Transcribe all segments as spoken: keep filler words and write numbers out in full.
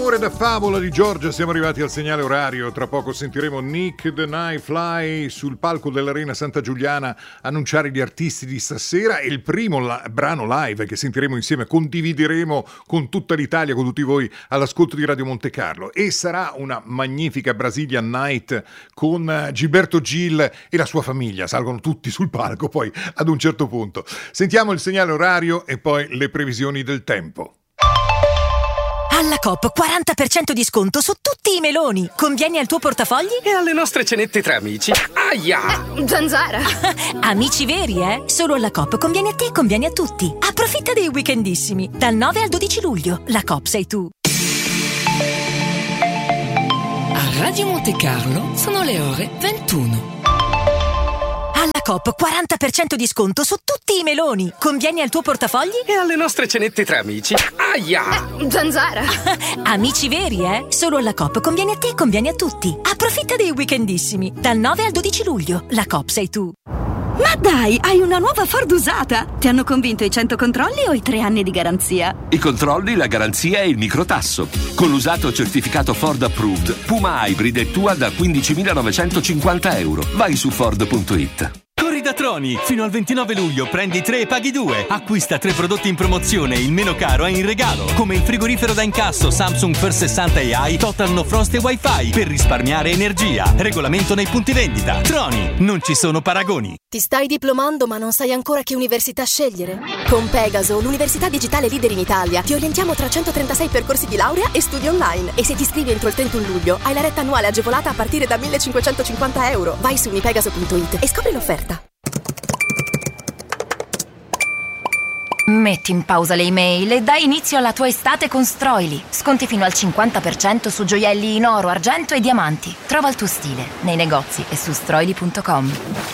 Amore da favola di Giorgia, siamo arrivati al segnale orario. Tra poco sentiremo Nick the Nightfly sul palco dell'Arena Santa Giuliana annunciare gli artisti di stasera e il primo la- brano live che sentiremo insieme, condivideremo con tutta l'Italia, con tutti voi all'ascolto di Radio Monte Carlo, e sarà una magnifica Brazilian Night con Gilberto Gil e la sua famiglia. Salgono tutti sul palco poi ad un certo punto. Sentiamo il segnale orario e poi le previsioni del tempo. Alla Coop quaranta per cento di sconto su tutti i meloni. Convieni al tuo portafogli? E alle nostre cenette tra amici. Aia! Eh, zanzara! Amici veri, eh? Solo alla Coop conviene a te e conviene a tutti. Approfitta dei weekendissimi. Dal nove al dodici luglio. La Coop sei tu. A Radio Monte Carlo sono le ore ventuno. Alla Coop quaranta per cento di sconto su tutti i meloni. Convieni al tuo portafogli? E alle nostre cenette tra amici. Aia! Eh, zanzara! Amici veri, eh? Solo alla Coop conviene a te e conviene a tutti. Approfitta dei weekendissimi. Dal nove al dodici luglio. La Coop sei tu. Ma dai, hai una nuova Ford usata! Ti hanno convinto i cento controlli o i tre anni di garanzia? I controlli, la garanzia e il microtasso. Con l'usato certificato Ford Approved, Puma Hybrid è tua da quindicimilanovecentocinquanta euro. Vai su Ford punto it. Corri da Troni! Fino al ventinove luglio prendi tre e paghi due. Acquista tre prodotti in promozione e il meno caro è in regalo. Come il frigorifero da incasso Samsung First sessanta A I Total No Frost e Wi-Fi per risparmiare energia. Regolamento nei punti vendita. Troni, non ci sono paragoni. Ti stai diplomando ma non sai ancora che università scegliere? Con Pegaso, l'università digitale leader in Italia, ti orientiamo tra centotrentasei percorsi di laurea e studi online. E se ti iscrivi entro il trentuno luglio, hai la retta annuale agevolata a partire da millecinquecentocinquanta euro. Vai su unipegaso punto it e scopri l'offerta. Metti in pausa le email e dai inizio alla tua estate con Stroili. Sconti fino al cinquanta per cento su gioielli in oro, argento e diamanti. Trova il tuo stile nei negozi e su stroili punto com.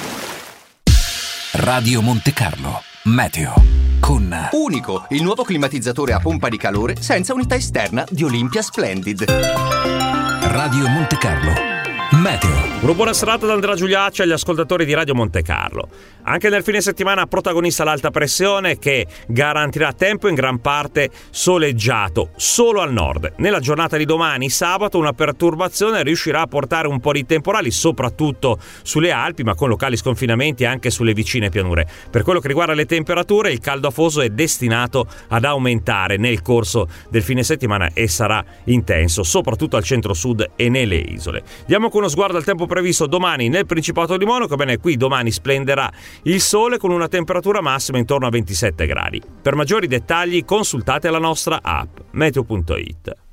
Radio Monte Carlo Meteo con Unico, il nuovo climatizzatore a pompa di calore senza unità esterna di Olympia Splendid. Radio Monte Carlo Meteo. Una buona serata da Andrea Giuliacci agli ascoltatori di Radio Monte Carlo. Anche nel fine settimana protagonista l'alta pressione che garantirà tempo in gran parte soleggiato solo al nord. Nella giornata di domani, sabato, una perturbazione riuscirà a portare un po' di temporali soprattutto sulle Alpi, ma con locali sconfinamenti anche sulle vicine pianure. Per quello che riguarda le temperature, il caldo afoso è destinato ad aumentare nel corso del fine settimana e sarà intenso soprattutto al centro-sud e nelle isole. Diamo con uno sguardo al tempo previsto domani nel Principato di Monaco. Bene, qui domani splenderà il sole con una temperatura massima intorno a ventisette gradi. Per maggiori dettagli consultate la nostra app meteo punto it.